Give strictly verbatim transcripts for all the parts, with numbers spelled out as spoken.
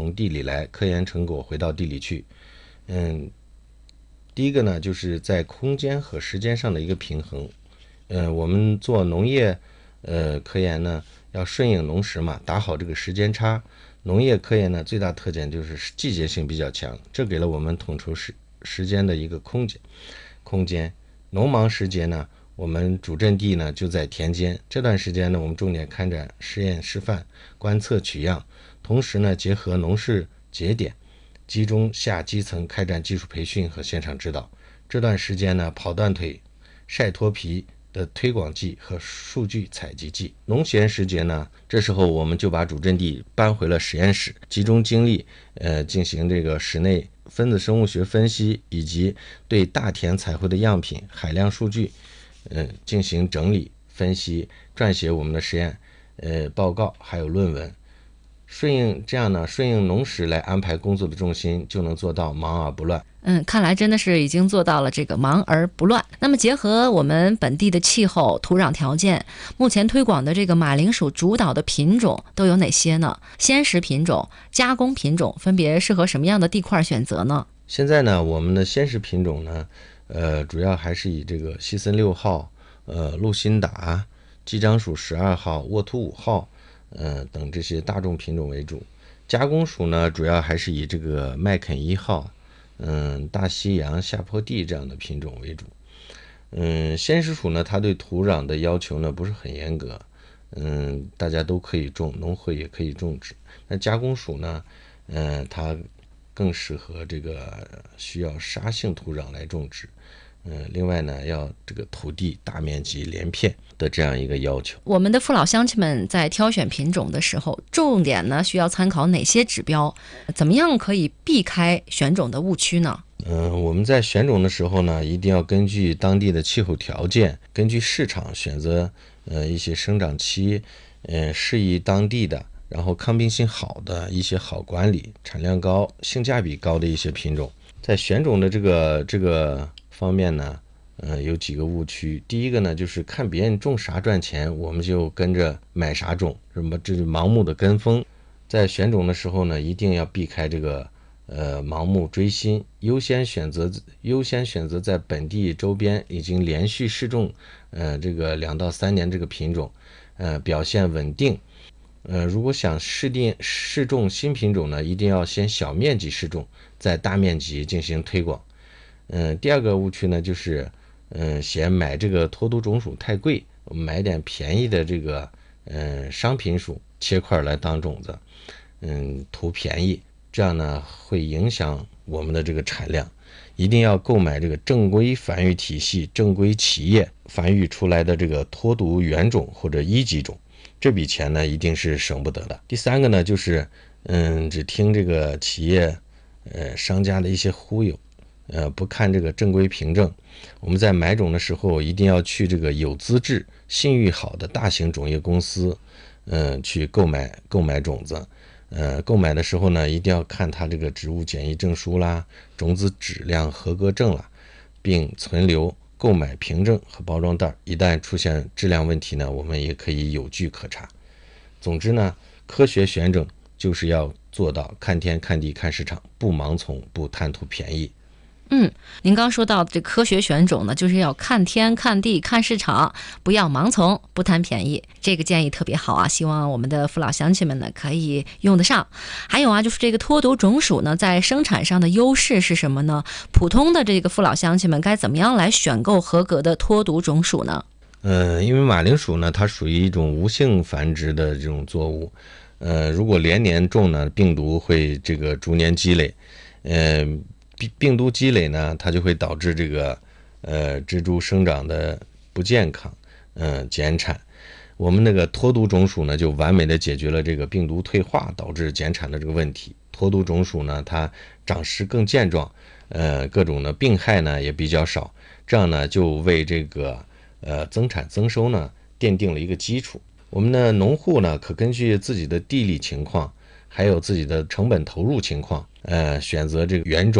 从地里来，科研成果回到地里去。嗯，第一个呢，就是在空间和时间上的一个平衡。呃，我们做农业呃科研呢，要顺应农时嘛，打好这个时间差。农业科研呢，最大特点就是季节性比较强，这给了我们统筹时时间的一个空间。空间，农忙时节呢，我们主阵地呢就在田间，这段时间呢，我们重点开展实验示范、观测取样，同时呢，结合农事节点，集中下基层开展技术培训和现场指导。这段时间呢，跑断腿、晒脱皮的推广季和数据采集季。农闲时节呢，这时候我们就把主阵地搬回了实验室，集中精力呃进行这个室内分子生物学分析，以及对大田采回的样品海量数据呃进行整理分析，撰写我们的实验呃报告还有论文。顺应这样呢，顺应农时来安排工作的重心，就能做到忙而不乱。 嗯，看来真的是已经做到了这个忙而不乱。那么结合我们本地的气候、土壤条件，目前推广的这个马铃薯主导的品种都有哪些呢？鲜食品种、加工品种分别适合什么样的地块选择呢？ 现在呢，我们的鲜食品种呢，呃，主要还是以这个西森六号、呃，陆辛达、鸡樟薯十二号、沃土五号，呃等这些大众品种为主。加工薯呢，主要还是以这个麦肯一号、嗯，大西洋、下坡地这样的品种为主。嗯，鲜食薯呢，它对土壤的要求呢不是很严格，嗯，大家都可以种，农会也可以种植。那加工薯呢，嗯，它更适合这个需要沙性土壤来种植。嗯，另外呢，要这个土地大面积连片的这样一个要求。 我们的父老乡亲们在挑选品种的时候，重点呢需要参考哪些指标？怎么样可以避开选种的误区呢？ 嗯，我们在选种的时候呢，一定要根据当地的气候条件，根据市场选择呃一些生长期，呃适宜当地的，然后抗病性好的一些好管理、产量高、性价比高的一些品种。在选种的这个这个方面呢，呃有几个误区。第一个呢，就是看别人种啥赚钱，我们就跟着买啥种，什么这是盲目的跟风。在选种的时候呢，一定要避开这个呃盲目追新，优先选择优先选择在本地周边已经连续试种呃这个两到三年这个品种，呃表现稳定。呃，如果想试定试种新品种呢，一定要先小面积试种，再大面积进行推广。嗯、呃，第二个误区呢，就是嗯、呃、嫌买这个脱毒种薯太贵，我们买点便宜的这个嗯、呃、商品薯切块来当种子，嗯图便宜，这样呢会影响我们的这个产量。一定要购买这个正规繁育体系、正规企业繁育出来的这个脱毒原种或者一级种，这笔钱呢一定是省不得的。第三个呢，就是嗯，只听这个企业呃商家的一些忽悠，呃不看这个正规凭证。我们在买种的时候，一定要去这个有资质、信誉好的大型种业公司，嗯、呃，去购买购买种子。呃，购买的时候呢，一定要看它这个植物检疫证书啦、种子质量合格证啦，并存留购买凭证和包装袋。一旦出现质量问题呢，我们也可以有据可查。总之呢，科学选种就是要做到看天看地看市场，不盲从，不贪图便宜。 嗯，您刚说到这科学选种呢，就是要看天看地看市场，不要盲从，不贪便宜。这个建议特别好啊，希望我们的父老乡亲们呢可以用得上。还有啊，就是这个脱毒种薯呢，在生产上的优势是什么呢？普通的这个父老乡亲们该怎么样来选购合格的脱毒种薯呢？ 呃，因为马铃薯呢，它属于一种无性繁殖的这种作物，呃，如果连年种呢，病毒会这个逐年积累，呃。病毒积累呢，它就会导致这个呃植株生长的不健康，嗯、呃，减产。我们那个脱毒种薯呢，就完美的解决了这个病毒退化导致减产的这个问题。脱毒种薯呢，它长势更健壮，呃，各种的病害呢也比较少，这样呢就为这个呃增产增收呢奠定了一个基础。我们的农户呢，可根据自己的地理情况，还有自己的成本投入情况，呃，选择这个原种。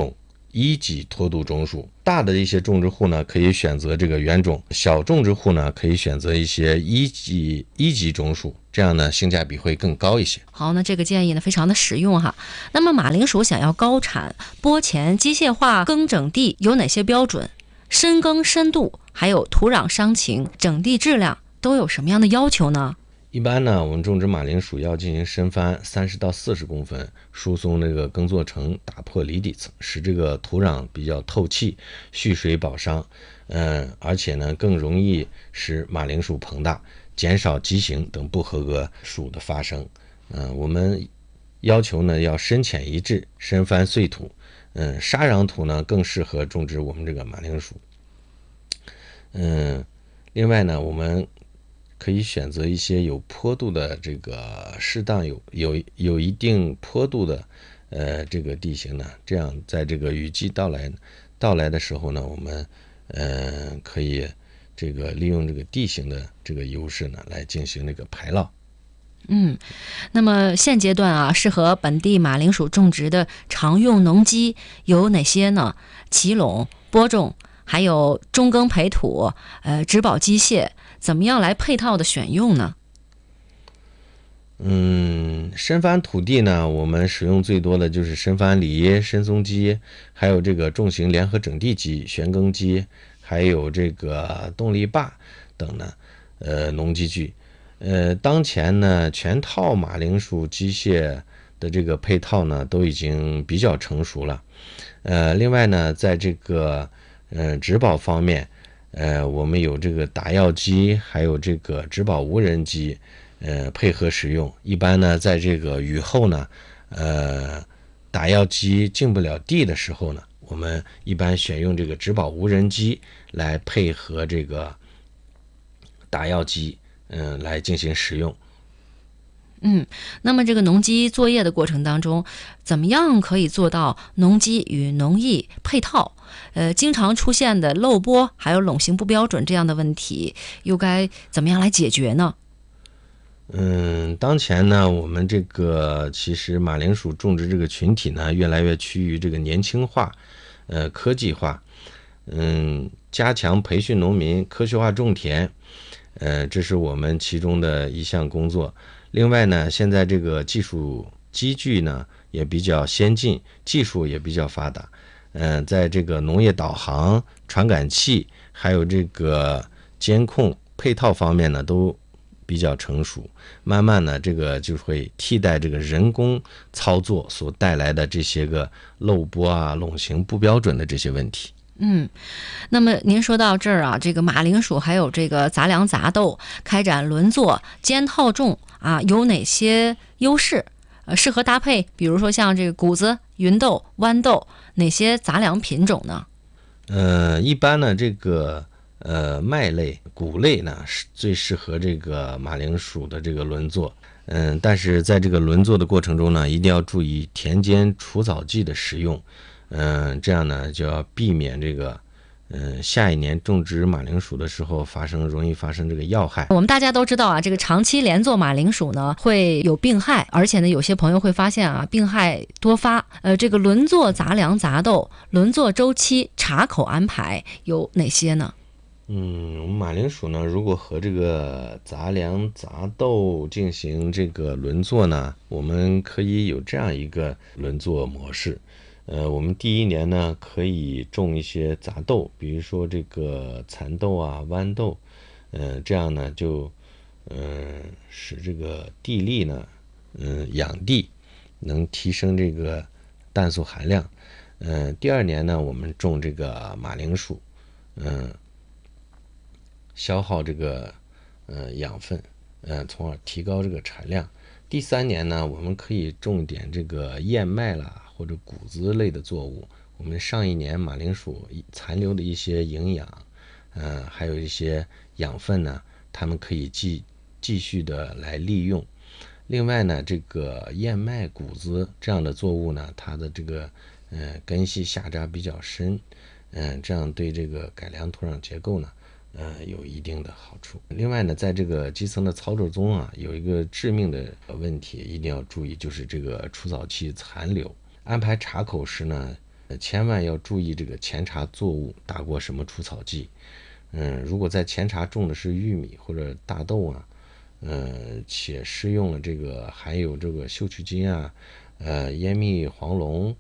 一级脱度种属。大的一些种植户呢，可以选择这个原种；小种植户呢，可以选择一些一级一级种属，这样呢性价比会更高一些。 好，那这个建议呢非常的实用哈。那么马铃薯想要高产，播前机械化耕整地有哪些标准？深耕深度，还有土壤伤情、整地质量都有什么样的要求呢？ 一般呢，我们种植马铃薯要进行深翻三十到四十公分，疏松那个耕作层，打破离底层，使这个土壤比较透气，蓄水保墒。嗯，而且呢，更容易使马铃薯膨大，减少畸形等不合格薯的发生。嗯，我们要求呢要深浅一致，深翻碎土。嗯，沙壤土呢更适合种植我们这个马铃薯。嗯，另外呢，我们可以选择一些有坡度的这个适当有有有一定坡度的呃这个地形呢，这样在这个雨季到来到来的时候呢，我们呃可以这个利用这个地形的这个优势呢，来进行这个排涝。 嗯，那么现阶段啊，适合本地马铃薯种植的常用农机有哪些呢？起垄、播种，还有中耕培土、呃植保机械，怎么样来配套的选用呢？ 嗯，深翻土地呢，我们使用最多的就是深翻犁、深松机，还有这个重型联合整地机、旋耕机，还有这个动力坝等呢，呃，农机具。呃，当前呢，全套马铃薯机械的这个配套呢，都已经比较成熟了。呃，另外呢，在这个呃植保方面，呃，我们有这个打药机，还有这个植保无人机，呃，配合使用。一般呢，在这个雨后呢，呃，打药机进不了地的时候呢，我们一般选用这个植保无人机来配合这个打药机。嗯，来进行使用。 嗯，那么这个农机作业的过程当中，怎么样可以做到农机与农艺配套？呃，经常出现的漏播还有垄形不标准这样的问题，又该怎么样来解决呢？ 嗯，当前呢，我们这个其实马铃薯种植这个群体呢，越来越趋于这个年轻化，呃，科技化。嗯，加强培训农民科学化种田。呃，这是我们其中的一项工作。另外呢，现在这个技术机具呢也比较先进，技术也比较发达。嗯、呃，在这个农业导航、传感器，还有这个监控配套方面呢，都比较成熟。慢慢呢，这个就会替代这个人工操作所带来的这些个漏播啊、垄形不标准的这些问题。 嗯，那么您说到这儿啊，这个马铃薯还有这个杂粮杂豆开展轮作间套种啊，有哪些优势？呃，适合搭配，比如说像这个谷子、芸豆、豌豆，哪些杂粮品种呢？ 呃，一般呢，这个呃麦类、谷类呢是最适合这个马铃薯的这个轮作。嗯，但是在这个轮作的过程中呢，一定要注意田间除草剂的使用。嗯，这样呢就要避免这个，嗯，下一年种植马铃薯的时候发生容易发生这个药害。 我们大家都知道啊，这个长期连做马铃薯呢会有病害，而且呢有些朋友会发现啊病害多发。呃，这个轮作杂粮杂豆轮作周期查口安排有哪些呢？ 嗯，我们马铃薯呢，如果和这个杂粮杂豆进行这个轮作呢，我们可以有这样一个轮作模式。呃，我们第一年呢，可以种一些杂豆，比如说这个蚕豆啊、豌豆，呃，这样呢就，嗯、呃，使这个地力呢，嗯、呃，养地，能提升这个氮素含量。嗯、呃，第二年呢，我们种这个马铃薯，嗯、呃，消耗这个呃养分，呃，从而提高这个产量。第三年呢，我们可以种一点这个燕麦啦，或者谷子类的作物。我们上一年马铃薯残留的一些营养，呃，还有一些养分呢，它们可以继继续的来利用。另外呢，这个燕麦、谷子这样的作物呢，它的这个呃根系下扎比较深，嗯、呃，这样对这个改良土壤结构呢，呃，有一定的好处。另外呢，在这个基层的操作中啊，有一个致命的问题，一定要注意，就是这个除草剂残留。安排查口时呢， 千万要注意这个前茬作物打过什么除草剂。嗯，如果在前茬种的是玉米或者大豆啊，呃，且施用了这个含有这个秀曲菌啊、呃烟蜜黄龙